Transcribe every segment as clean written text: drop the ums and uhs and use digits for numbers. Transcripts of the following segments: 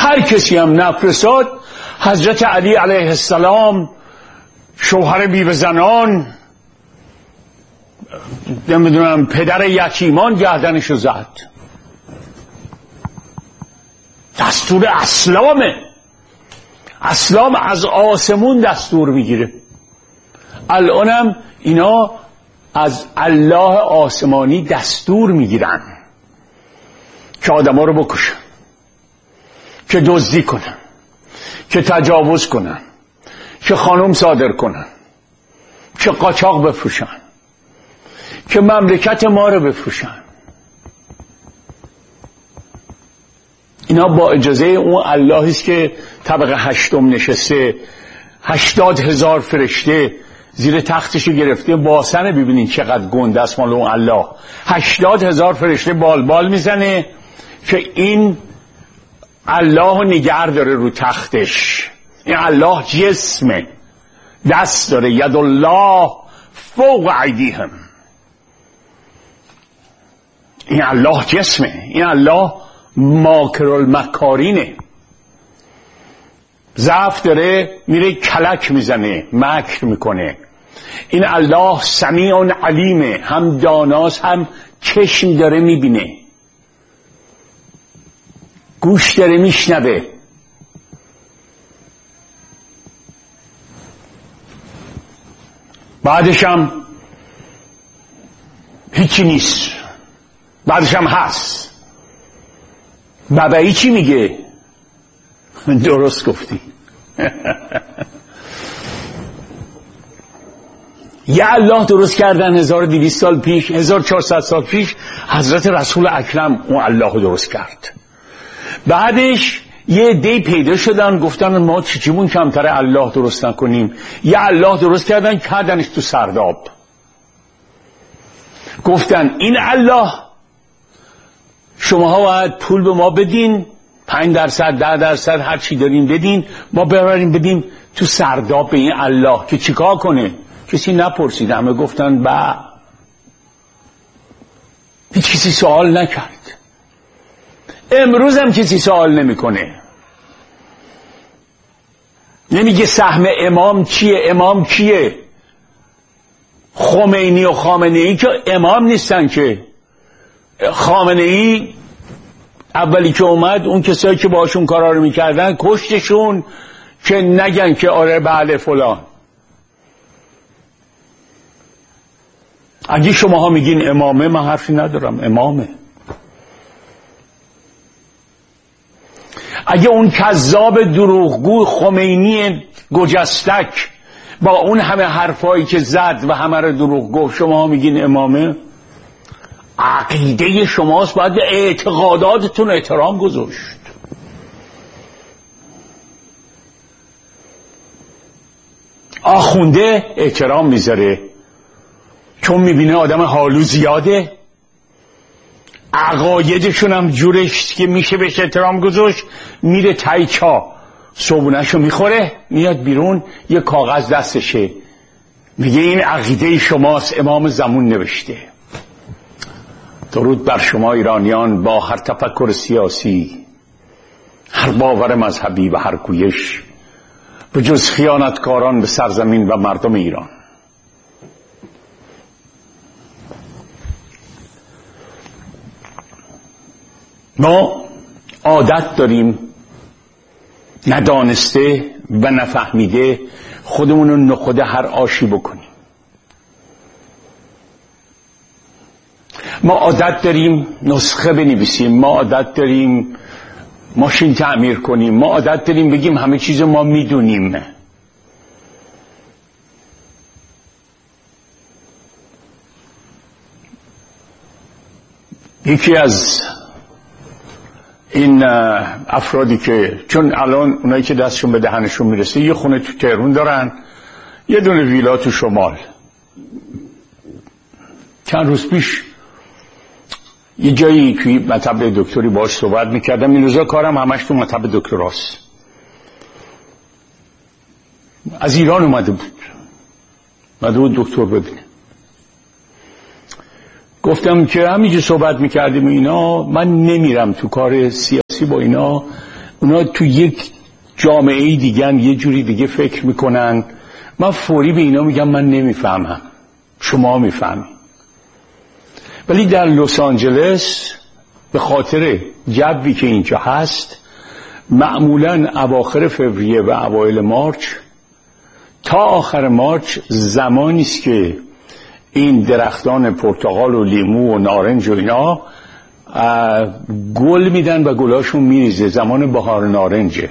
هر کسی هم نفرستاد، حضرت علی علیه السلام شوهر بیوه زنان، نمیدونم پدر یتیمان گردنشو زد. دستور اسلامه. اسلام از آسمون دستور میگیره. الانم اینا از الله آسمانی دستور میگیرن که آدما رو بکشن، که دزدی کنن، که تجاوز کنن، که خانم صادر کنن، که قاچاق بفروشن، که مملکت ما رو بفروشن. اینا با اجازه اون اللهی است که طبقه 8 نشسته، 80,000 فرشته زیر تختش گرفته. باسن ببینین چقدر گنده است مال اون الله. 80,000 فرشته بال میزنه که این الله نگه داره رو تختش. این الله جسمه، دست داره. ید الله فوق ایدیهم. این الله جسمه. این الله ماکرالمکارینه. ضعف داره میره کلک میزنه، مکر میکنه. این الله سمیع علیمه، هم داناست هم چشم داره میبینه، گوش داره میشنوه. بعدش هم هیچی نیست، بعدش هم هست. بابایی چی میگه؟ درست گفتی. یه الله درست کردن 1200 سال پیش، 1400 سال پیش حضرت رسول اکرم اون الله رو درست کرد. بعدش یه عده پیدا شدن گفتن ما چیمون کمتره الله درست نکنیم. یه الله درست کردنش تو سرداب. گفتن این الله شماها باید پول به ما بدین، 5%، 10%، هر چی دارین بدین، ما ببریم بدیم تو سرداب به این الله که چیکار کنه. کسی نپرسید، همه گفتن با. هیچ کسی سوال نکرد. امروز هم کسی سوال نمیکنه. نمیگه سهم امام چیه، امام کیه. خمینی و خامنه ای که امام نیستن که. خامنه ای اولی که اومد اون کسایی که باشون کارا رو میکردن کشتشون که نگن که آره بله فلان. اگه شماها میگین امامه، من حرفی ندارم، امامه. اگه اون کذاب دروغگو خمینی گجستک با اون همه حرفایی که زد و همه رو دروغ گفت شماها میگین امامه، عقیده شماست، باید اعتقاداتتون احترام گذاشت. آخونده احترام میذاره چون میبینه آدم حالو زیاده، عقایدشون هم جورش که میشه بهش احترام گذاشت. میره تای چا صبونهشو میخوره، میاد بیرون، یه کاغذ دستشه، میگه این عقیده شماست، امام زمان نوشته. درود بر شما ایرانیان با هر تفکر سیاسی، هر باور مذهبی و هر کویش، به جز خیانتکاران به سرزمین و مردم ایران. ما عادت داریم ندانسته و نفهمیده خودمون رو نخود هر آشی بکنیم. ما عادت داریم نسخه بنویسیم، ما عادت داریم ماشین تعمیر کنیم، ما عادت داریم بگیم همه چیز ما میدونیم. یکی از این افرادی که چون الان اونایی که دستشون به دهنشون میرسه یه خونه تو تهران دارن، یه دونه ویلا تو شمال. چند روز پیش یه جایی که مطب دکتری باهاش صحبت میکردم. این روزا کارم همش تو مطب دکتراست. از ایران اومده بود دکتر ببینه. گفتم که همینجا صحبت میکردیم اینا، من نمیرم تو کار سیاسی با اینا، اونا تو یک جامعه دیگه یه جوری دیگه فکر میکنن. من فوری به اینا میگم من نمیفهمم، شما میفهمی. ولی در لس آنجلس به خاطر جوی که اینجا هست، معمولاً اواخر فوریه و اوایل مارچ تا آخر مارچ زمانی است که این درختان پرتقال و لیمو و نارنج و اینا گل میدن و گلاشون میریزه. زمان بهار نارنجه.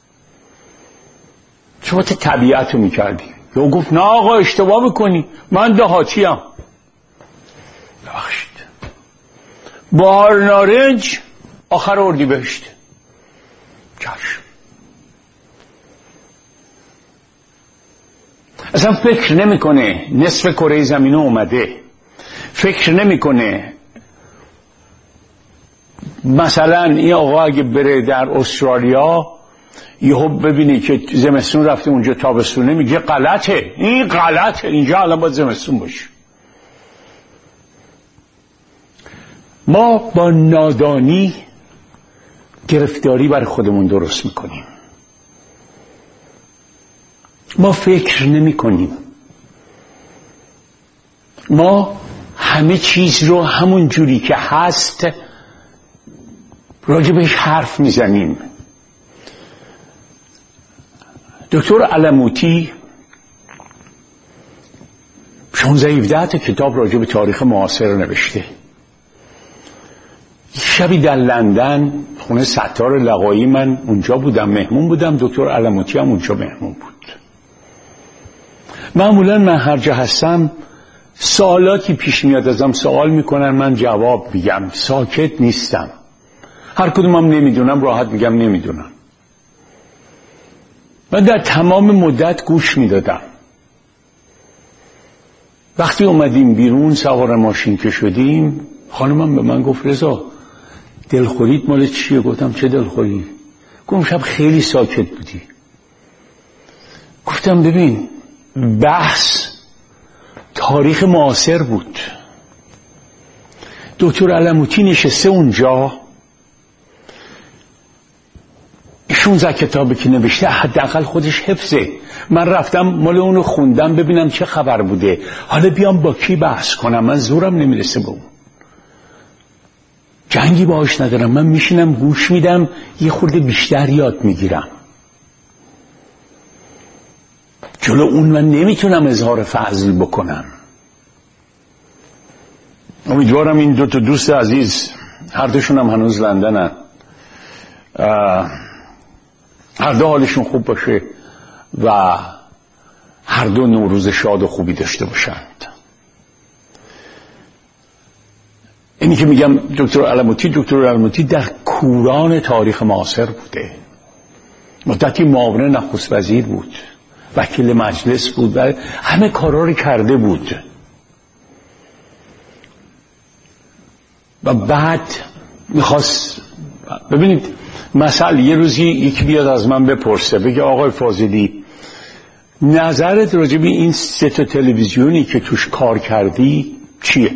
شما طبیعت رو میکردی. یا گفت نه آقا اشتباه میکنی، من دهاتیم. ببخشید، بهار نارنج آخر اردیبهشت. چشم. اصلا فکر نمیکنه نصف کره زمین اومده. فکر نمیکنه مثلا این آقا اگه بره در استرالیا یهو ببینی که زمستون رفته اونجا تابستونه، میگه غلطه، این غلطه، اینجا الان باید زمستون باشه. ما با نادانی گرفتاری برای خودمون درست میکنیم. ما فکر نمی کنیم. ما همه چیز رو همون جوری که هست راجبش حرف میزنیم. دکتر علموتی 16-17 تا کتاب راجب تاریخ معاصر نوشته. شبی در لندن خونه ستار لقایی، من اونجا بودم، مهمون بودم، دکتر علموتی هم اونجا مهمون بود. معمولا من هر جا هستم سوالاتی پیش میاد ازم، سوال میکنن، من جواب میگم، ساکت نیستم. هر کدومم نمیدونم راحت میگم نمیدونم. من در تمام مدت گوش میدادم. وقتی اومدیم بیرون سوار ماشین که شدیم، خانمم به من گفت رضا دلخورید مال چیه؟ گفتم چه دلخوری؟ گفت شب خیلی ساکت بودی. گفتم ببین بحث تاریخ معاصر بود. دکتر علموتی نشسته اونجا، 16 کتابی که نوشته حداقل خودش حفظه. من رفتم مال اونو خوندم ببینم چه خبر بوده، حالا بیام با کی بحث کنم؟ من زورم نمیرسه به اون. جنگی باهاش ندارم، من میشینم گوش میدم، یه خورده بیشتر یاد میگیرم. جلو اون من نمیتونم اظهار فضل بکنم. امیدوارم این دو تا دوست عزیز، هر دوشون هم هنوز لندنن، هر دو حالشون خوب باشه و هر دو نوروز شاد و خوبی داشته باشند. اینی که میگم دکتر علموتی در کوران تاریخ معاصر بوده. مدتی معاون نخست وزیر بود، وکیل مجلس بود و همه کارا رو کرده بود. و بعد میخواست، ببینید مثلا یه روزی یکی بیاد از من بپرسه، بگه آقای فاضلی نظرت راجع به این 3 تا تلویزیونی که توش کار کردی چیه؟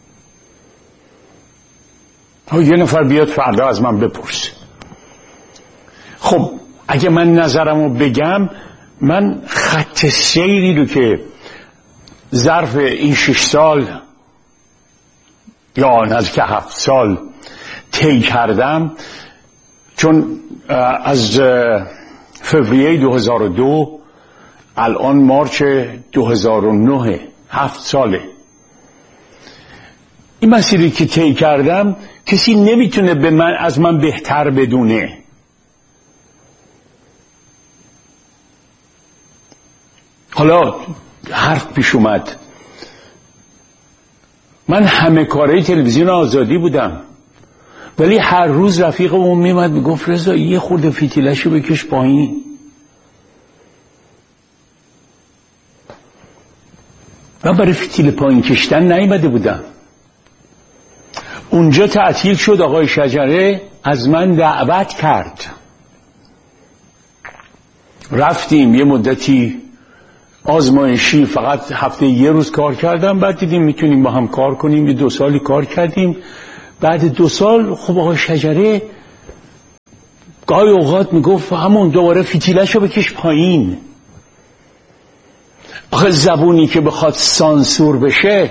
یه نفر بیاد فردا از من بپرسه. خب اگه من نظرمو بگم، من خط سیری رو که ظرف این 6 سال یا نزدیک 7 سال طی کردم، چون از فوریه 2002 الان مارچ 2009 7 ساله، این مسیری که طی کردم کسی نمیتونه به من از من بهتر بدونه. حالا حرف پیش اومد، من همه کاره تلویزیون آزادی بودم، ولی هر روز رفیقمون میمد میگفت رضا یه خورده فتیلشو بکش پایین. من برای فتیل پایین کشتن نیامده بودم. اونجا تعطیل شد، آقای شجره از من دعوت کرد، رفتیم یه مدتی آزمایشی، فقط هفته یه روز کار کردم، بعد دیدیم میتونیم با هم کار کنیم. یه 2 سالی کار کردیم. بعد 2 سال خب آقای شجره گاهی اوقات میگفت همون دوباره فتیله‌شو بکش پایین. آخه زبونی که بخواد سانسور بشه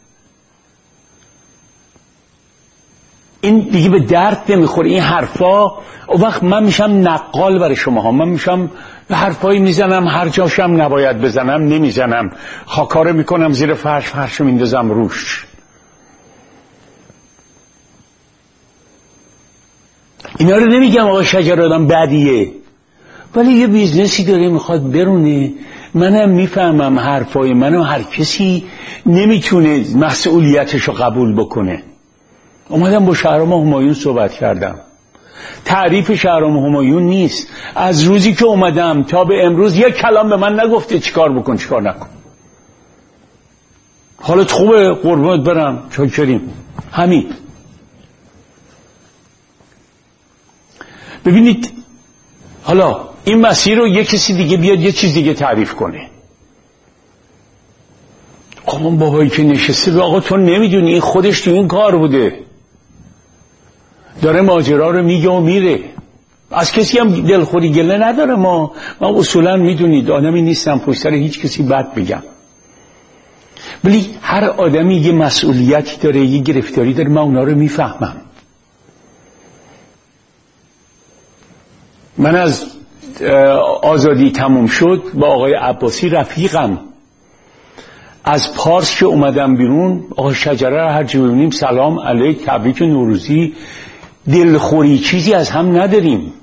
این دیگه به درد نمیخوره. این حرفا اون وقت من میشم نقال برای شماها، من میشم حرفایی میزنم هر جاشم نباید بزنم نمیزنم، خاکاره میکنم زیر فرشو میندازم روش. اینا رو نمیگم آقا شجر آدم بدیه، ولی یه بیزنسی داره میخواد برونه. منم میفهمم حرفای منو هر کسی نمیتونه مسئولیتشو قبول بکنه. اومدم با شهرام همایون صحبت کردم. تعریف شهرام همایون نیست. از روزی که اومدم تا به امروز یک کلام به من نگفته چیکار بکن چیکار نکن. حالت خوبه قربونت برم چاکریم. همین. ببینید حالا این مسیر رو یک کسی دیگه بیاد یه چیز دیگه تعریف کنه. آقا بابایی که نشسته به آقا تو نمیدونی این خودش تو این کار بوده، داره ماجرا رو میگه و میره. از کسی هم دلخوری گله نداره. من اصولا میدونید آدمی نیستم پشت سر هیچ کسی بد بگم، ولی هر آدمی یه مسئولیتی داره، یه گرفتاری داره. من اونا رو میفهمم. من از آزادی تموم شد با آقای عباسی رفیقم. از پارس که اومدم بیرون آقای شجره رو هر جا ببینیم سلام علیک تبریک نوروزی، دلخوری چیزی از هم نداریم.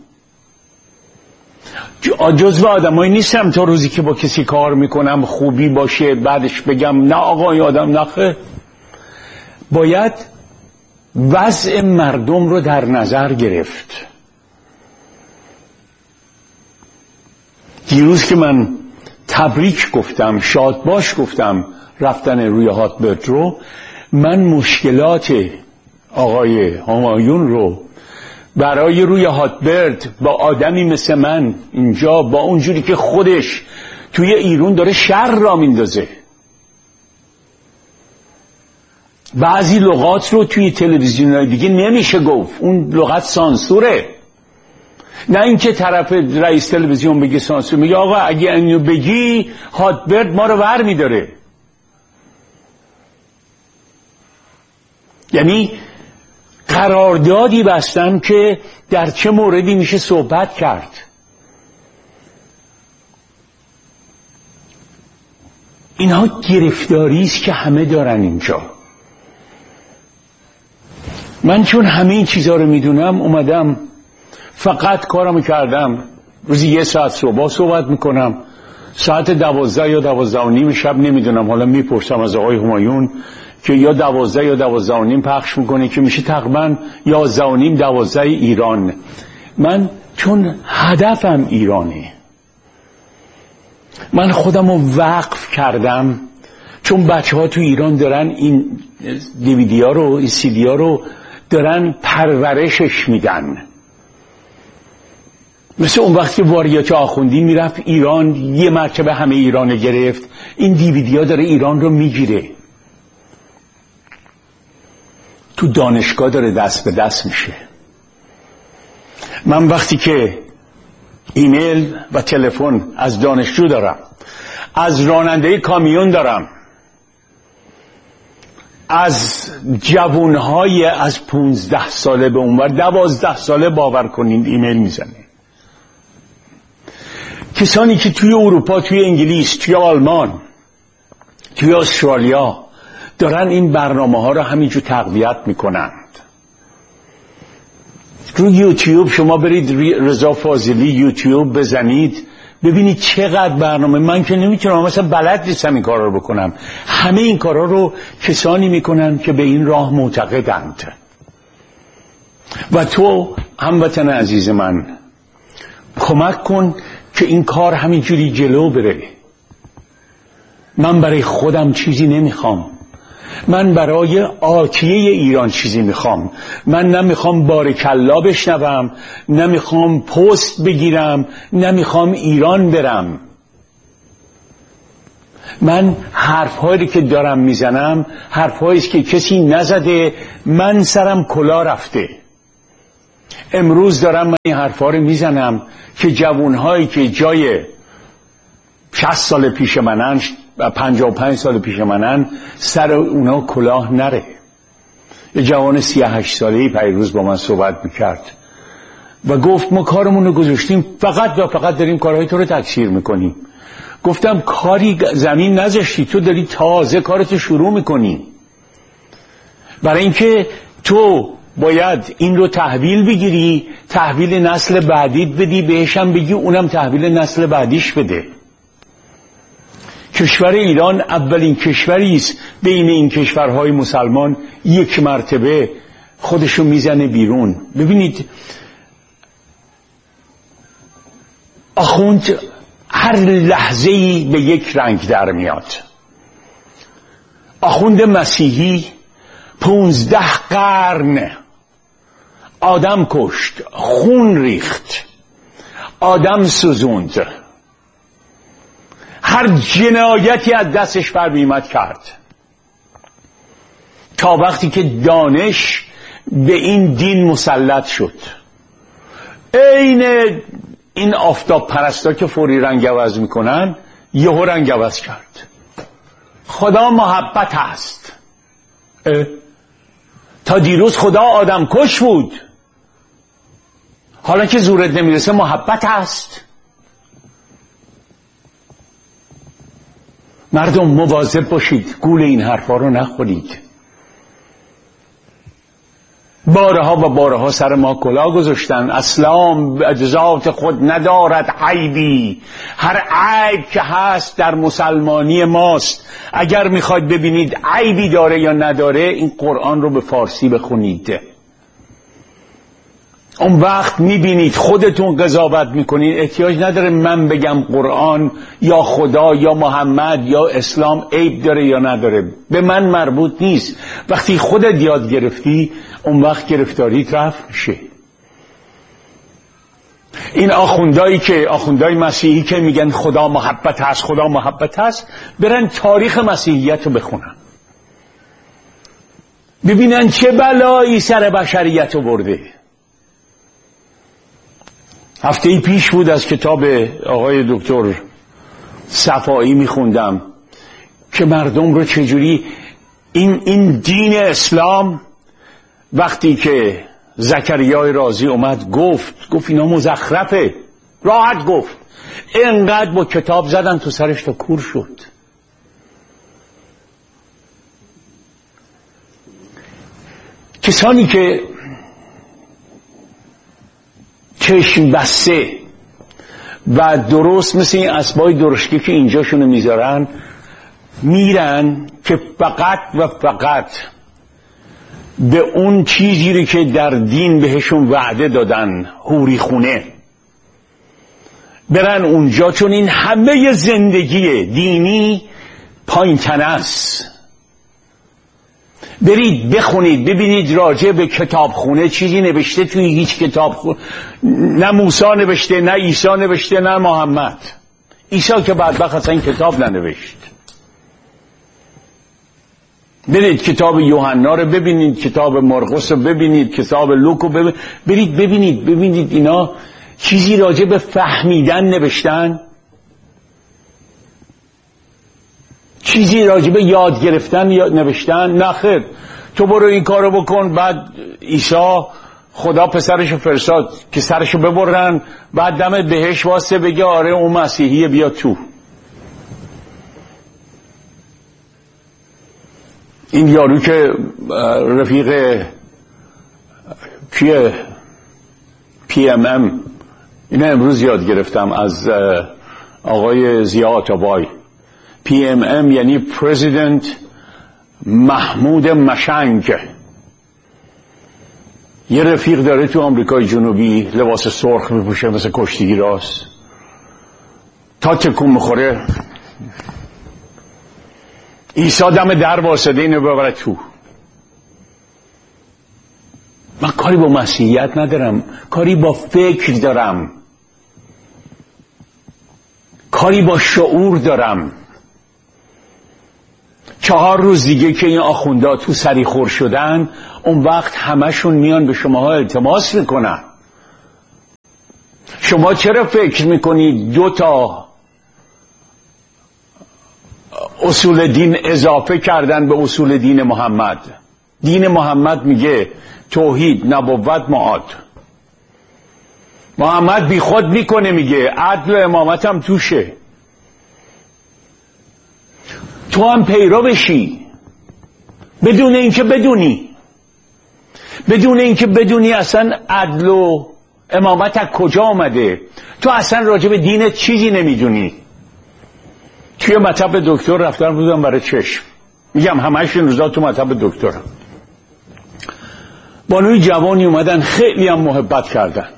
جزو آدمایی نیستم تا روزی که با کسی کار میکنم خوبی باشه بعدش بگم نه آقا این آدم نخه. باید وضع مردم رو در نظر گرفت. دیروز که من تبریک گفتم شاد باش گفتم رفتن روی هاتبرد رو، من مشکلات آقای همایون رو برای روی هاتبرد با آدمی مثل من اینجا با اونجوری که خودش توی ایران داره شر را میندازه، بعضی لغات رو توی تلویزیون‌های دیگه نمیشه گفت، اون لغت سانسوره. نه اینکه طرف رئیس تلویزیون بگه سانسور، میگه آقا اگه اینو بگی هاتبرد ما رو ور میداره. یعنی قراردادی بستم که در چه موردی میشه صحبت کرد. اینها گرفتاری است که همه دارن اینجا. من چون همه این چیزها رو میدونم اومدم فقط کارمو کردم. روزی 1 ساعت صحبت میکنم، ساعت 12 یا 12 و نیم شب نمیدونم، حالا میپرسم از آقای همایون که یا 12 یا 12 و نیم پخش میکنه که میشه تقریبا 11 و نیم 12 ایران. من چون هدفم ایرانه، من خودمو وقف کردم چون بچه ها تو ایران دارن این دیویدی ها رو این سی دی ها رو دارن پرورشش میدن. مثل اون وقت که واریات آخوندی میرفت ایران یه مرتبه همه ایران گرفت، این دیویدی ها داره ایران رو میگیره، تو دانشگاه داره دست به دست میشه. من وقتی که ایمیل و تلفن از دانشجو دارم، از راننده کامیون دارم، از جوانهای از 15 ساله به اونور 12 ساله باور کنین ایمیل میزنه. کسانی که توی اروپا، توی انگلیس، توی آلمان، توی استرالیا دارن این برنامه ها رو همینجور تقویت میکنند. روی یوتیوب شما برید رضا فاضلی یوتیوب بزنید ببینید چقدر برنامه. من که نمیتونم مثلا بلد نیستم این کارا رو بکنم. همه این کارا رو کسانی میکنن که به این راه معتقدند. و تو هموطن عزیز من کمک کن که این کار همینجوری جلو بره. من برای خودم چیزی نمیخوام، من برای آتیه ایران چیزی میخوام. من نمیخوام بارکلا بشنوم، نمیخوام پست بگیرم، نمیخوام ایران برم. من حرفهایی که دارم میزنم حرفهایی که کسی نزده، من سرم کلا رفته. امروز دارم من این حرفا رو میزنم که جوانهایی که جای 60 سال پیش منن 55 سال پیش منن سر اونا کلاه نره. یه جوان 38 ساله‌ای پیروز با من صحبت میکرد و گفت ما کارمون رو گذاشتیم، فقط و فقط داریم کارهای تو رو تکثیر میکنیم. گفتم کاری زمین نذاشتی، تو داری تازه کارتو شروع میکنی. برای اینکه تو باید این رو تحویل بگیری، تحویل نسل بعدیت بدی، بهشم بگی اونم تحویل نسل بعدیش بده. کشور ایران اولین کشوری است بین این کشورهای مسلمان یک مرتبه خودشو میزنه بیرون. ببینید آخوند هر لحظه‌ای به یک رنگ در میاد. آخوند مسیحی 15 قرن آدم کشت، خون ریخت، آدم سوزوند، هر جنایتی از دستش برمی‌آمد کرد، تا وقتی که دانش به این دین مسلط شد. عین این آفتاب پرستا که فوری رنگ عوض میکنن یهو رنگ عوض کرد. خدا محبت هست. تا دیروز خدا آدم کش بود، حالا که زورت نمیرسه محبت هست. مردم مواظب باشید، گول این حرفا رو نخورید. بارها و بارها سر ما کلاه گذاشتن. اسلام به ذات خود ندارد عیبی، هر عیب که هست در مسلمانی ماست. اگر میخواید ببینید عیبی داره یا نداره، این قرآن رو به فارسی بخونید، اون وقت میبینید، خودتون قضاوت میکنید. احتیاج نداره من بگم قرآن یا خدا یا محمد یا اسلام عیب داره یا نداره، به من مربوط نیست. وقتی خودت یاد گرفتی اون وقت گرفتاریت رفع میشه. این آخوندای مسیحی که میگن خدا محبت هست، خدا محبت هست، برن تاریخ مسیحیت رو بخونن، ببینن چه بلایی سر بشریت رو برده. هفته پیش بود از کتاب آقای دکتر صفایی میخوندم که مردم رو چجوری این دین اسلام، وقتی که زکریای رازی اومد گفت اینا مزخرفه، راحت گفت، اینقدر با کتاب زدن تو سرش تا کور شد. کسانی که چشم بسته و درست مثل این اسبای درشکی که اینجاشونو میذارن، میرن که فقط و فقط به اون چیزی که در دین بهشون وعده دادن، حوری خونه، برن اونجا، چون این همه زندگی دینی پایین تنه است. برید بخونید ببینید راجع به کتابخونه چیزی نوشته توی هیچ کتاب نه موسی نوشته، نه عیسی نوشته، نه محمد. عیسی که بدبخت اصلا این کتاب ننوشت. برید کتاب یوحنا رو ببینید، کتاب مرقس رو ببینید، کتاب لوک رو ببینید. ببینید اینا چیزی راجع به فهمیدن نوشتن، چیزی راجع به یاد گرفتن نوشتن؟ نخیر. تو برو این کارو بکن، بعد عیسی خدا پسرشو فرستاد که سرشو ببرن، بعد دم بهش واسه بگه آره اون مسیحیه بیا تو. این یارو که رفیق کیه PMM، اینو امروز یاد گرفتم از آقای ضیاء آتابای. PMM یعنی پرزیدنت محمود مشنگ. یه رفیق داره تو آمریکای جنوبی، لباس سرخ میپوشه مثل کشتیگیراست، تا تکون میخوره عیسی دم در واسده اینو ببره تو. من کاری با مسیحیت ندارم، کاری با فکر دارم، کاری با شعور دارم. 4 روز دیگه که این آخوندا تو سری خور شدن، اون وقت همشون میان به شماها التماس میکنن شما چرا فکر میکنید 2 اصول دین اضافه کردن به اصول دین محمد؟ دین محمد میگه توحید، نبوت، معاد. محمد بی خود میکنه میگه عدل و امامت هم توشه. تو هم پیرو بشی بدون اینکه بدونی اصلا عدل و امامت از کجا آمده. تو اصلا راجع به دینت چیزی نمیدونی. توی مطب دکتر رفتن بودم برای چشم، میگم همش این روزا تو مطب دکترم. بانوی جوانی اومدن خیلی هم محبت کردن،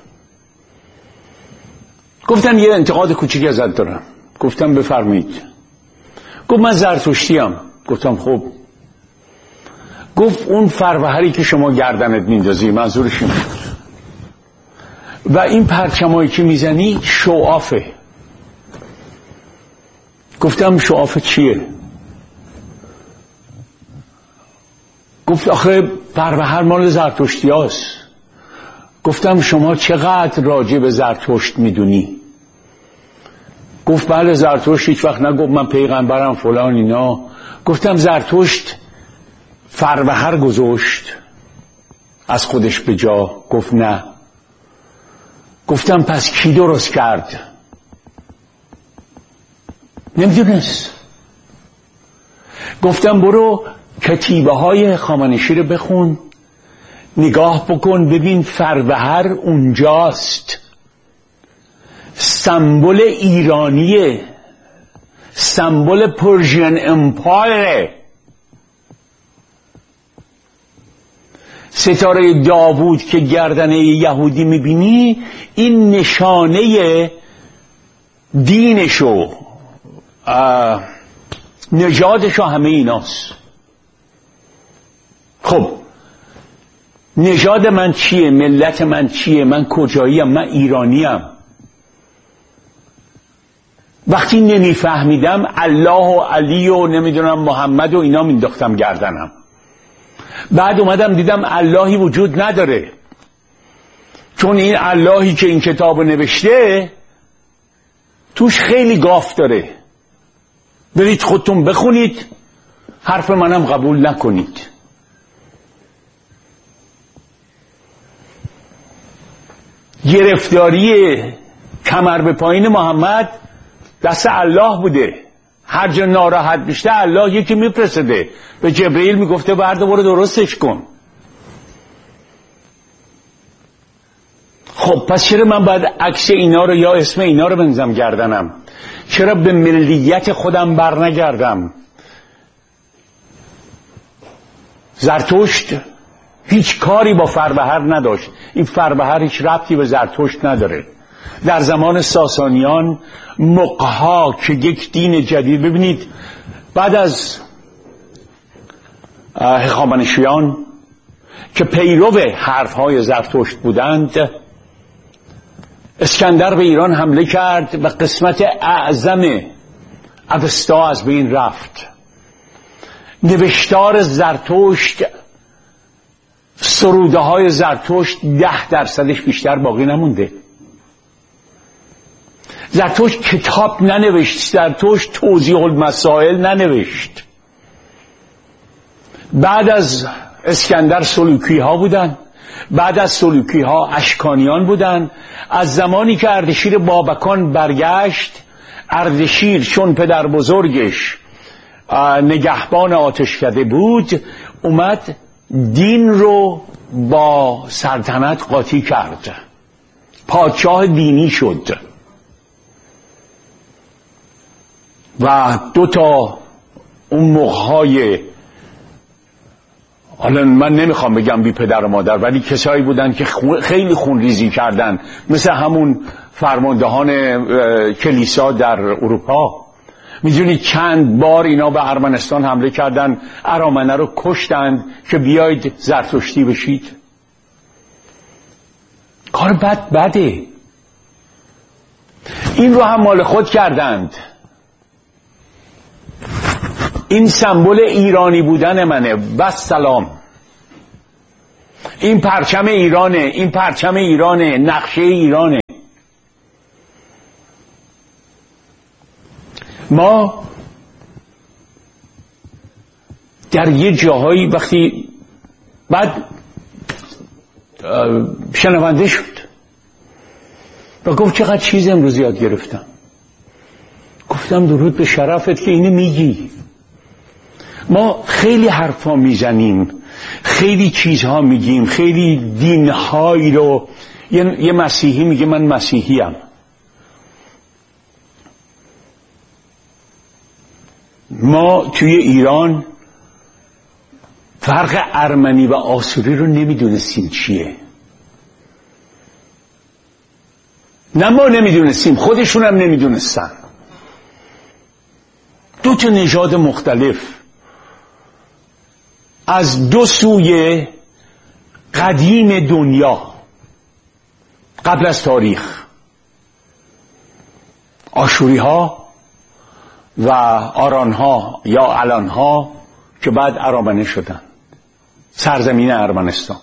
گفتن یه انتقاد کوچیک ازت دارم. گفتم بفرمایید. گفت من زرتشتیم. گفتم خب. گفت اون فروهری که شما گردنت میندازی منظورش این بود و این پرچمایی که میزنی شوافه. گفتم شوافه چیه؟ گفت آخه فروهر مال زرتشتی هاست. گفتم شما چقدر راجع به زرتشت میدونی؟ گفت بله زرتشت هیچ وقت نگفت من پیغمبرم فلان اینا. گفتم زرتشت فروهر گذاشت از خودش به جا؟ گفت نه. گفتم پس کی درست کرد؟ نمیدونست. گفتم برو کتیبه های هخامنشی رو بخون، نگاه بکن ببین فروهر اونجاست، سمبل ایرانیه، سمبل پرژین امپایر. ستاره داوود که گردن یهودی میبینی این نشانه دینشو نژادشو همه ایناست. خب نژاد من چیه؟ ملت من چیه؟ من کجاییم؟ من ایرانیم. وقتی نمیفهمیدم الله و علی و نمیدونم محمد و اینا مینداختم گردنم. بعد اومدم دیدم اللهی وجود نداره، چون این اللهی که این کتاب نوشته توش خیلی گاف داره. برید خودتون بخونید، حرف منم قبول نکنید. گرفتاری کمر به پایین محمد دست الله بوده. هر جا ناراحت میشته الله یکی میپرسده، به جبرئیل میگفته برده برو درستش کن. خب پس چرا من باید عکس اینا رو یا اسم اینا رو بنزم گردنم؟ چرا به ملیت خودم بر نگردم؟ زرتشت هیچ کاری با فروهر نداشت. این فروهر هیچ ربطی به زرتشت نداره. در زمان ساسانیان مقها که یک دین جدید، ببینید بعد از هخامنشیان که پیرو حرفهای زرتشت بودند، اسکندر به ایران حمله کرد و قسمت اعظم اوستا از بین رفت. نوشتار زرتشت، سروده های زرتشت 10% بیشتر باقی نمونده. زرتشت کتاب ننوشت، زرتشت توضیح المسائل ننوشت. بعد از اسکندر سلوکی ها بودن، بعد از سلوکی ها اشکانیان بودن. از زمانی که اردشیر بابکان برگشت، اردشیر چون پدر بزرگش نگهبان آتشکده بود، اومد دین رو با سلطنت قاطی کرد، پادشاه دینی شد و 2 اون مخهای، حالا من نمیخوام بگم بی پدر و مادر، ولی کسایی بودن که خیلی خونریزی کردن، مثل همون فرماندهان کلیسا در اروپا. میدونید چند بار اینا به ارمنستان حمله کردن، ارامنه رو کشتند که بیاید زرتشتی بشید. کار بده. این رو هم مال خود کردند. این سمبل ایرانی بودن منه و سلام. این پرچم ایرانه، این پرچم ایرانه، نقشه ایرانه. ما در یه جاهایی وقتی بعد شنونده شد و گفت چقدر چیز امروز یاد گرفتم. گفتم درود به شرفت که اینو میگی. ما خیلی حرفا میزنیم، خیلی چیزها میگیم، خیلی دینهایی رو. یه مسیحی میگه من مسیحیم. ما توی ایران فرق ارمنی و آسوری رو نمیدونستیم چیه. نه ما نمیدونستیم، خودشون هم نمیدونستن. دو تا نژاد مختلف از دو سوی قدیم دنیا قبل از تاریخ، آشوری ها و آران ها یا الان ها که بعد ارامنه شدن، سرزمین ارمنستان.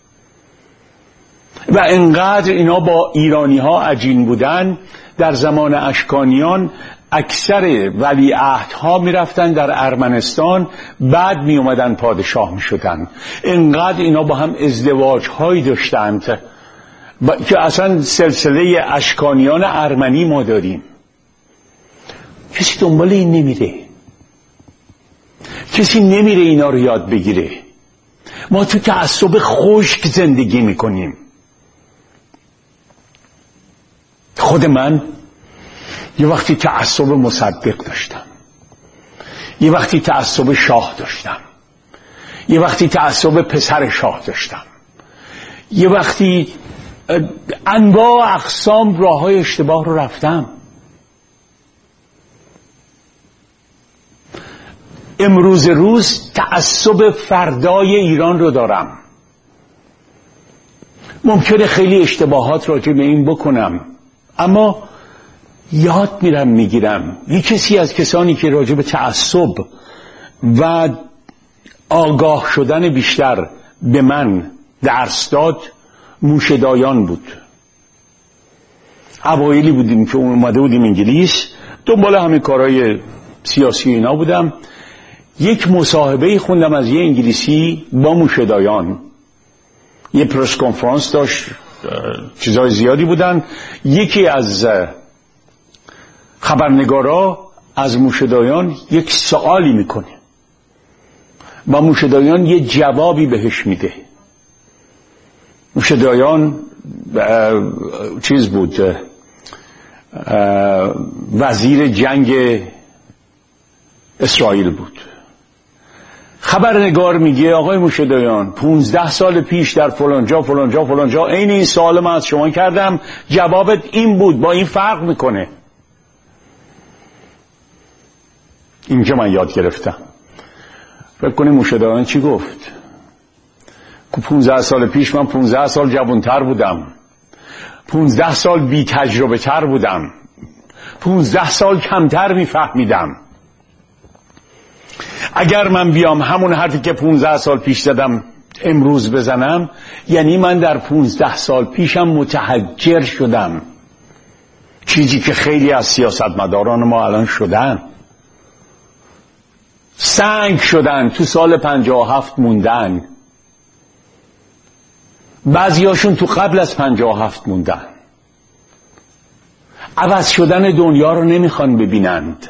و انقدر اینا با ایرانی ها عجین بودن، در زمان اشکانیان اکثر ولیعهدها میرفتن در ارمنستان، بعد می اومدن پادشاه می شدن. انقدر اینا با هم ازدواج هایی داشتند که اصلا سلسله اشکانیان ارمنی ما داریم. کسی دنبال این نمیره، کسی نمیره اینا رو یاد بگیره. ما تو تعصب خشک زندگی میکنیم. خود من یه وقتی تعصب مصدق داشتم، یه وقتی تعصب شاه داشتم، یه وقتی تعصب پسر شاه داشتم، یه وقتی انواع اقسام راههای اشتباه رو رفتم. امروز روز تعصب فردای ایران رو دارم. ممکنه خیلی اشتباهات راجع به این بکنم، اما یاد میرم میگیرم. یه کسی از کسانی که راجع به تعصب و آگاه شدن بیشتر به من درس داد موشه‌دایان بود. اوایلی بودیم که اومده بودیم انگلیس، دنبال همین کارهای سیاسی اینا بودم. یک مصاحبه خوندم از یه انگلیسی با موشه‌دایان، یه پرس کنفرانس داشت، چیزای زیادی بودن. یکی از خبرنگارا از موشه‌دایان یک سوالی میکنه و موشه‌دایان یه جوابی بهش میده. موشه‌دایان چیز بود، وزیر جنگ اسرائیل بود. خبرنگار میگه آقای موشه‌دایان 15 سال پیش در فلانجا فلانجا فلانجا عین این سوال من از شما کردم، جوابت این بود، با این فرق میکنه. اینجا من یاد گرفتم. فکر کنید موشه‌دایان چی گفت؟ که 15 سال پیش من 15 سال جوانتر بودم، 15 سال بی تجربه تر بودم، 15 سال کمتر میفهمیدم. اگر من بیام همون حرفی که 15 سال پیش زدم امروز بزنم، یعنی من در 15 سال پیشم متحجر شدم، چیزی که خیلی از سیاستمداران ما الان شدن. سنگ شدن، تو سال 57 موندن، بعضیاشون تو قبل از 57 موندن. عوض شدن دنیا رو نمیخوان ببینند.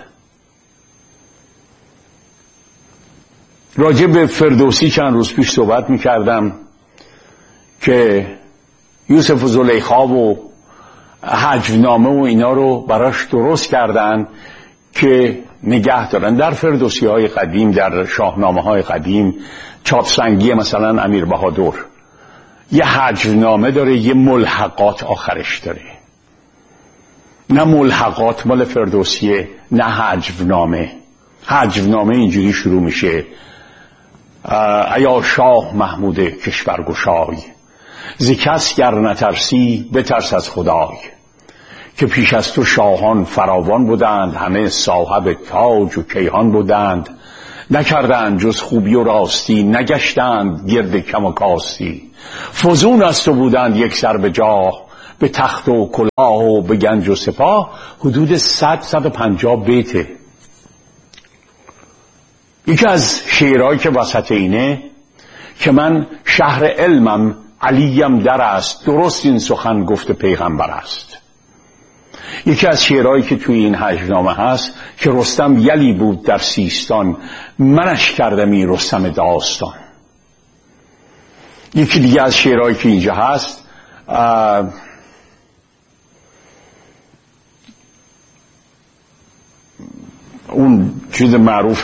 راجع به فردوسی چند روز پیش صحبت میکردم که یوسف و زلیخا و هجونامه و اینا رو براش درست کردن که نگه دارن. در فردوسی های قدیم، در شاهنامه های قدیم، چاپسنگی مثلا امیر بهادر یه هجونامه داره، یه ملحقات آخرش داره. نه ملحقات مال فردوسیه، نه هجونامه. هجونامه اینجوری شروع میشه: ایا شاه محمود کشورگشای، ز کس گر نترسی بترس از خدای. که پیش از تو شاهان فراوان بودند، همه صاحب تاج و کیهان بودند. نکردند جز خوبی و راستی، نگشتند گرد کم و کاستی. فزون از تو بودند یک سر به جاه، به تخت و کلاه و به گنج و سپاه. حدود 100-150 بیته. یکی از شعرهایی که وسط اینه که من شهر علمم علیم در است، درست این سخن گفت پیغمبر است. یکی از شعرهایی که توی این هجرنامه هست که رستم یلی بود در سیستان، منش کردمی رستم داستان. یکی دیگه از شعرهایی که اینجا هست اون چیز معروف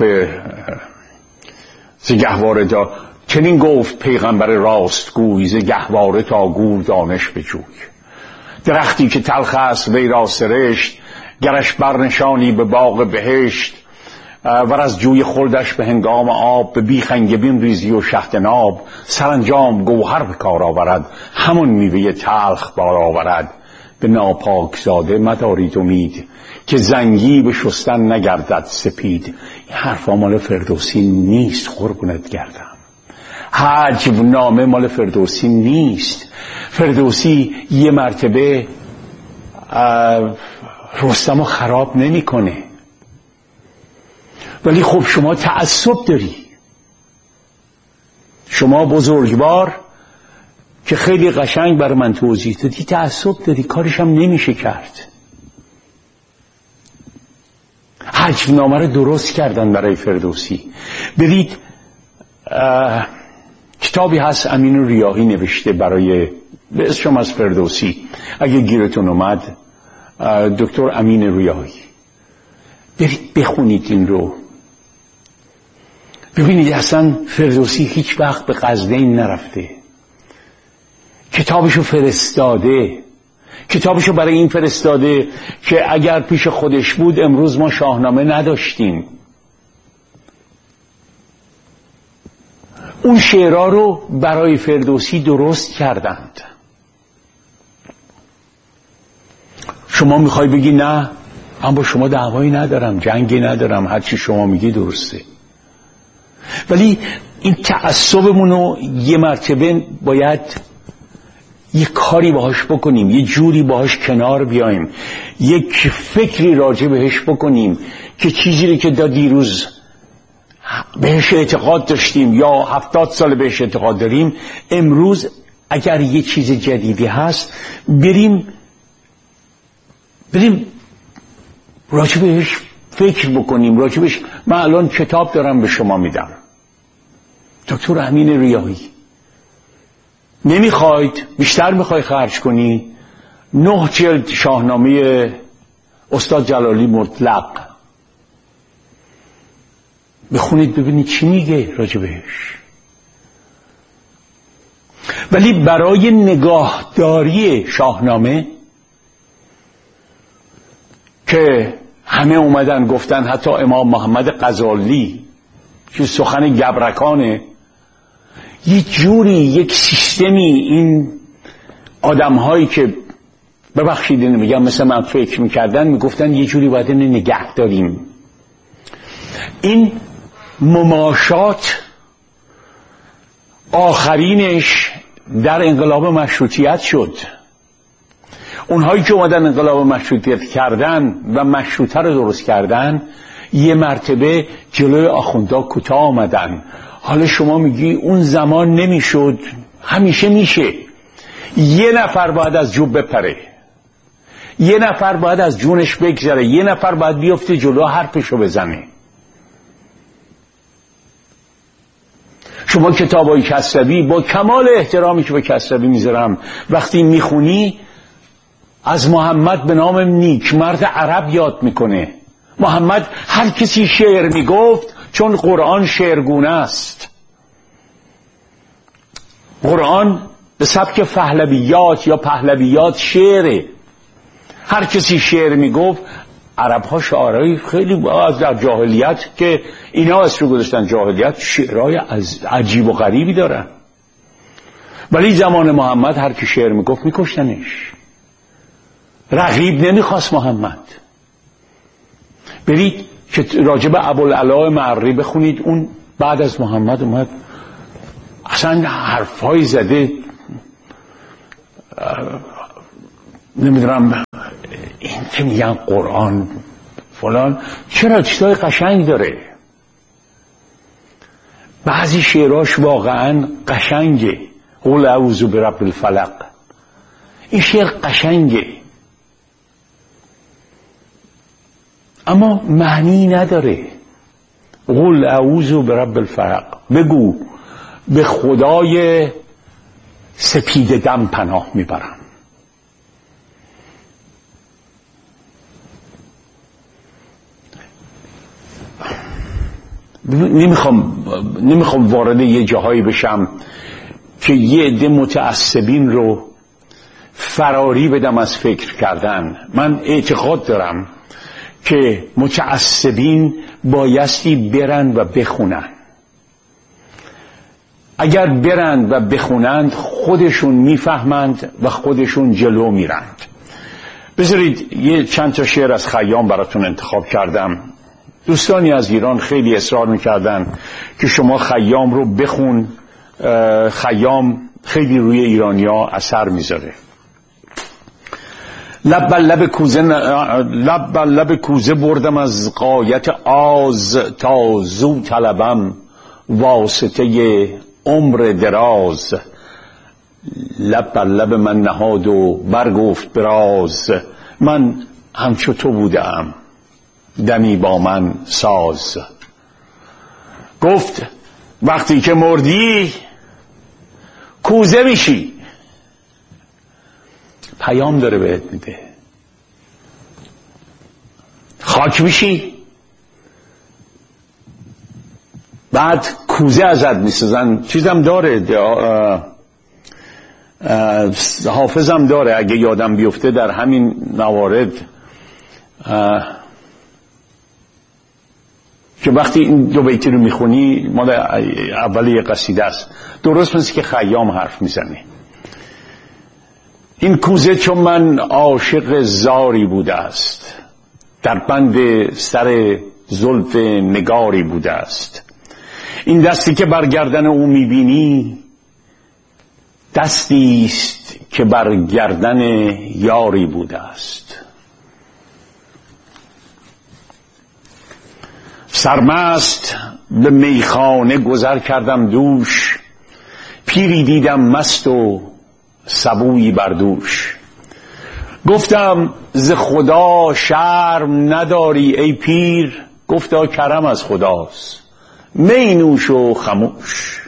ز گهواره تا چنین گفت پیغمبر راستگوی، ز گهواره تا گور دانش بجوی. درختی که تلخ است وی را سرشت، گرش برنشانی به باغ بهشت. ور از جوی خلدش به هنگام آب، به بیخ انگبین ریزی و شهد ناب. سرانجام گوهر به کار آورد، همون میوه تلخ بار آورد. به ناپاک زاده مدارید امید، که زنگی به شستن نگردد سپید. این حرفا مال فردوسی نیست قربونت گردم. هجو نامه مال فردوسی نیست. فردوسی یه مرتبه رستمو خراب نمیکنه، ولی خب شما تعصب داری. شما بزرگوار که خیلی قشنگ بر من توضیح دادی تعصب داری، کارش هم نمیشه کرد. هجو نامه رو درست کردن برای فردوسی. برید کتابی هست امین ریاحی نوشته برای به اسم از فردوسی، اگه گیرتون اومد، دکتر امین ریاحی، برید بخونید این رو. ببینید اصلا فردوسی هیچ وقت به قزوین نرفته، کتابشو فرستاده، کتابشو برای این فرستاده که اگر پیش خودش بود امروز ما شاهنامه نداشتیم. اون شعرها رو برای فردوسی درست کردند. شما میخوای بگی نه، من با شما دعوایی ندارم، جنگی ندارم، هر چی شما میگی درسته، ولی این تعصبمونو یه مرتبه باید یه کاری باهاش بکنیم، یه جوری باهاش کنار بیایم، یک فکری راجع بهش بکنیم که چیزی رو که دیروز بهش اعتقاد داشتیم یا 70 سال بهش اعتقاد داریم، امروز اگر یه چیز جدیدی هست بریم راجع بهش فکر بکنیم، راجع بهش. من الان کتاب دارم به شما میدم، دکتر امین ریاحی. نمیخواید بیشتر میخوای خرج کنی، 9 جلد شاهنامه استاد جلالی مطلق بخونید ببینید چی میگه راجع بهش. ولی برای نگاهداری شاهنامه که همه اومدن گفتن، حتی امام محمد غزالی که سخن گبرکانه، یه جوری یک سیستمی این آدم‌هایی که ببخشید اینو میگم مثل من فکر میکردن، میگفتن یه جوری باید اینو نگه داریم. این مماشات آخرینش در انقلاب مشروطیت شد. اونهایی که اومدن انقلاب مشروطیت کردن و مشروطه رو درست کردن یه مرتبه جلوی آخوندا کوتاه آمدن. حالا شما میگی اون زمان نمیشد، همیشه میشه. یه نفر باید از جوب بپره، یه نفر باید از جونش بگذره، یه نفر باید بیفته جلو حرفشو بزنه. شما کتابای کسروی، با کمال احترامی که به کسروی میذارم، وقتی میخونی از محمد به نام نیک مرد عرب یاد میکنه. محمد هر کسی شعر میگفت چون قرآن شعرگونه است. قرآن به سبک پهلویات یا پهلویات شعره. هر کسی شعر میگفت. عرب ها شعرهای خیلی از در جاهلیت که اینا اسمش گذاشتن جاهلیت، شعرهای عجیب و غریبی دارن. ولی زمان محمد هر کی شعر میگفت میکشتنش. رقیب نمیخواست محمد. برید که راجب ابوالعلا معری بخونید، اون بعد از محمد اومد اصلا حرفای زده، نمیدونم این که میگن قرآن فلان، چرا چیزای قشنگ داره. بعضی شعراش واقعا قشنگه. قل اعوذ برب الفلق، این شعر قشنگه اما معنی نداره. قل اعوذ برب الفلق، بگو به خدای سپید دم پناه میبرم. نمیخوام وارد یه جاهایی بشم که یه عده متعصبین رو فراری بدم از فکر کردن. من اعتقاد دارم که متعصبین بایستی برن و بخونن. اگر برند و بخونند خودشون میفهمند و خودشون جلو میرند. بذارید یه چند تا شعر از خیام براتون انتخاب کردم. دوستانی از ایران خیلی اصرار میکردن که شما خیام رو بخون، خیام خیلی روی ایرانیا اثر میذاره. لب بر لب کوزه بردم از غایت آز، تا زو طلبم واسطه عمر دراز. لب بر لب من نهاد و برگفت براز، من همچو تو بودم دمی با من ساز. گفت وقتی که مردی کوزه میشی. پیام داره بهت میده. خاک میشی، بعد کوزه ازت میسازن. چیزم داره، حافظم داره اگه یادم بیفته در همین موارد، که وقتی این دو بیتی رو میخونی مال اولی یه قصیده است، درست مثل که خیام حرف میزنه. این کوزه چون من عاشق زاری بوده است، در بند سر زلف نگاری بوده است. این دستی که بر گردن او میبینی، دستی است که بر گردن یاری بوده است. سرمست به میخانه گذر کردم دوش، پیری دیدم مست و سبویی بر دوش. گفتم ز خدا شرم نداری ای پیر، گفتا کرم از خداست می نوش و خموش.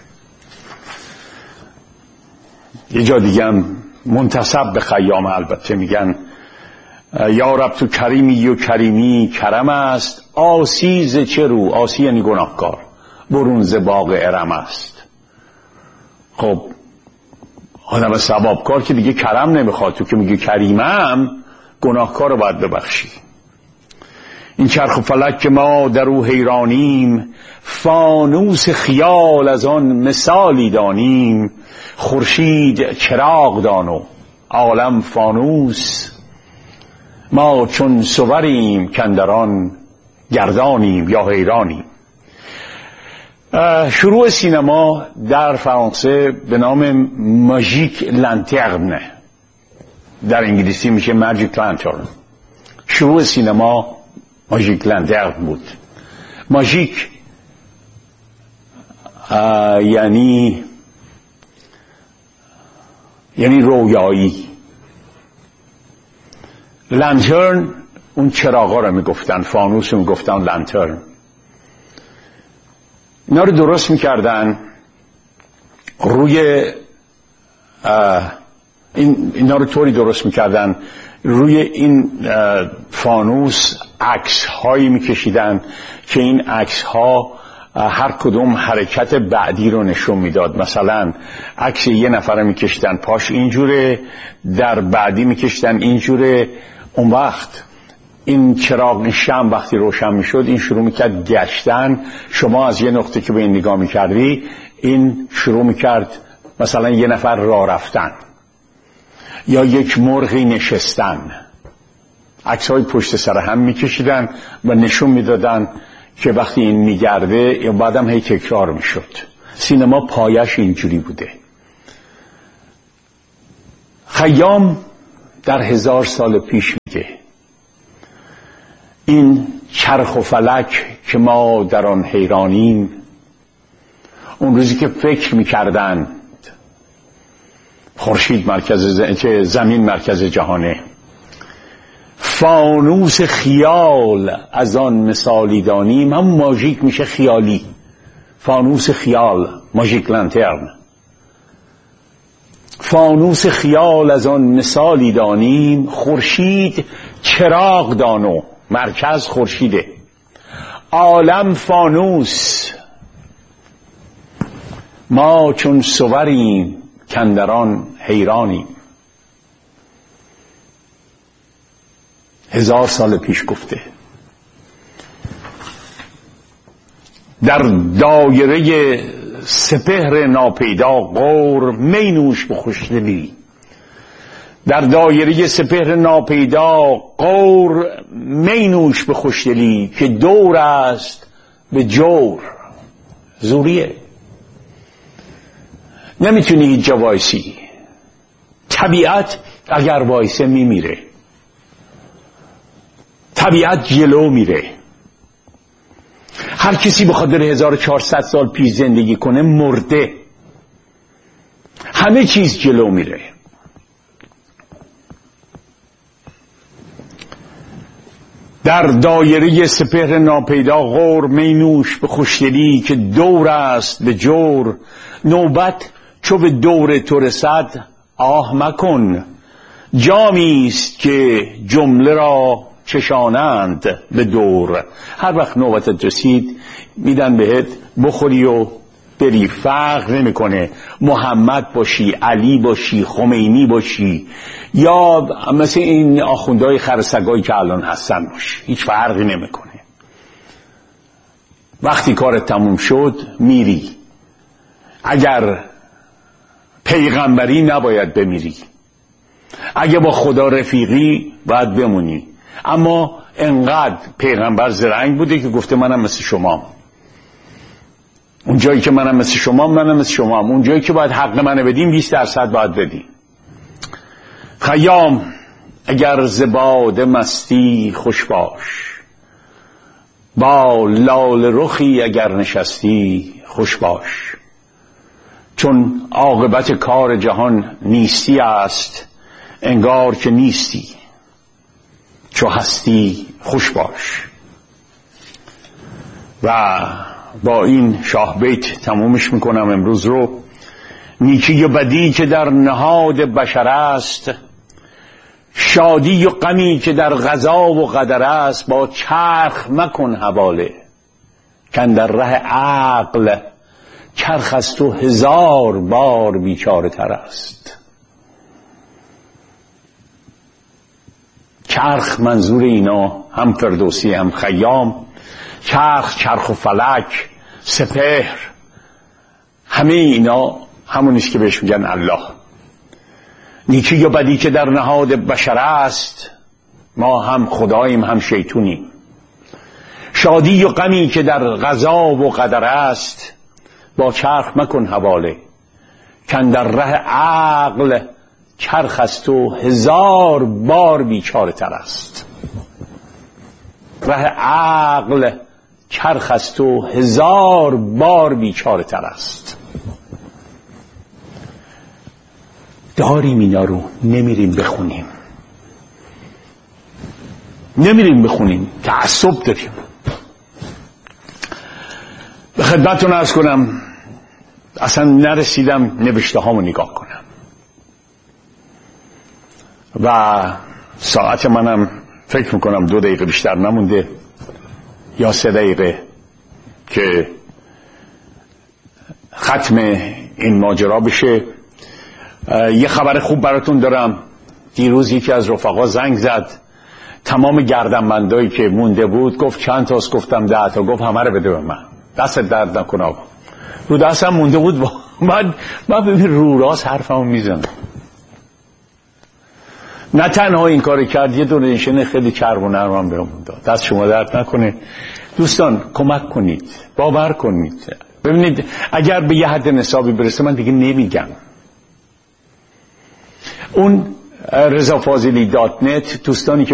یه جا دیگه هم منتسب به خیام البته میگن یا رب تو کریمی و کریمی کرم است، آسی ز چه رو، آسی یعنی گناهکار، برون ز باغ ارم است. خب آدم ثوابکار که دیگه کرم نمیخواد، تو که میگه کریمم گناهکار رو باید ببخشی. این چرخ و فلک که ما در او حیرانیم، فانوس خیال از آن مثالی دانیم. خورشید چراغ دان و عالم فانوس، ما چون صوریم کاندران گردانیم یا حیرانیم. شروع سینما در فرانسه به نام ماژیک لانترن، در انگلیسی میشه ماجیک لانترن. شروع سینما ماژیک لانترن بود. ماژیک یعنی رویایی. لانترن اون چراغا رو میگفتن، فانوس رو میگفتن لانترن. اینا رو درست میکردن روی اینا رو طوری درست میکردن روی این فانوس عکس هایی میکشیدن که این عکس ها هر کدوم حرکت بعدی رو نشون میداد. مثلا عکس یه نفر میکشیدن پاش اینجوره، در بعدی میکشیدن اینجوره. اون وقت این چراغ شمع وقتی روشن میشد این شروع میکرد گشتن. شما از یه نقطه که به این نگاه میکردی این شروع میکرد مثلا یه نفر راه رفتن یا یک مرغی نشستن. عکس‌های پشت سر هم میکشیدن و نشون میدادن که وقتی این میگرده یا بعدم هی تکرار میشد. سینما پایش اینجوری بوده. خیام در 1000 سال پیش میگه این چرخ و فلک که ما در آن حیرانیم، اون روزی که فکر میکردن خورشید که زمین مرکز جهانه. فانوس خیال از آن مثالی دانیم، هم ماژیک میشه خیالی. فانوس خیال، ماژیک لانترن. فانوس خیال از آن مثالی دانیم، خورشید چراغ دانو، مرکز خورشیده. عالم فانوس، ما چون صوریم کندران حیرانیم. 1000 سال پیش گفته. در دایره سپهر ناپیدا غور می نوش به خوشدلی. در دایره سپهر ناپیدا غور می نوش به خوشدلی، که دور است به جور. زوریه، نمیتونی هیچ جا وایسی. طبیعت اگر وایسه میمیره. طبیعت جلو میره. هر کسی به خاطر 1400 سال پیش زندگی کنه مرده. همه چیز جلو میره. در دایره سپهر ناپیدا غور می نوش به خوشدلی، که دور است به جور. نوبت چو به دور تو رسد آه مکن. جامیست که جمله را چشانند به دور. هر وقت نوبتت رسید میدن بهت بخوری و بری. فرق نمیکنه محمد باشی، علی باشی، خمینی باشی، یا مثل این آخوندهای خرسگایی که الان هستن باشی. هیچ فرقی نمیکنه. وقتی کارت تموم شد میری. اگر پیغمبری نباید بمیری. اگه با خدا رفیقی باید بمونی. اما انقدر پیغمبر زرنگ بوده که گفته منم مثل شما. اون جایی که منم مثل شما، منم مثل شما. اون جایی که باید حق منو بدیم 20% باید بدیم. خیام اگر زباد مستی خوش باش، با لال رخی اگر نشستی خوش باش. چون عاقبت کار جهان نیستی است، انگار که نیستی. چو هستی خوش باش. و با این شاه بیت تمومش میکنم امروز رو. نیکی و بدی که در نهاد بشر است، شادی و غمی که در قضا و قدر است، با چرخ مکن حواله. کاندر ره عقل چرخ از تو 1000 بار بیچاره تر است. چرخ منظور اینا هم فردوسی هم خیام. چرخ و فلک، سپهر، همه اینا همونیست که بهش میگن الله. نیکی یا بدی که در نهاد بشر است، ما هم خداییم هم شیطونیم. شادی و غمی که در قضا و قدر است، با چرخ مکن حواله. کاندر ره عقل چرخ از تو 1000 بار بیچاره تر است. ره عقل چرخ از تو 1000 بار بیچاره تر است. داریم اینا رو، نمیریم بخونیم. تعصب داریم. به خدمتتون عرض کنم اصلا نرسیدم نوشته هامو نگاه کنم و ساعت منم فکر میکنم 2 دقیقه بیشتر نمونده یا 3 دقیقه که ختم این ماجرا بشه. یه خبر خوب براتون دارم. دیروز یکی از رفقا زنگ زد، تمام گردنبندایی که مونده بود گفت چند تاست؟ گفتم 10 تا. گفت همه رو بده به من، دست درد نکن آقا. رو دستم مونده بود. من ببین رو راست حرفمو میزنم. نه تنها این کار کرد، یه دونیشن خیلی چرب و نرمم بهمون داد. دست شما درد نکنه. دوستان کمک کنید، باور کنید. ببینید اگر به یه حد نصابی برسه من دیگه نمیگم. اون رضافاضلی .net دوستانی که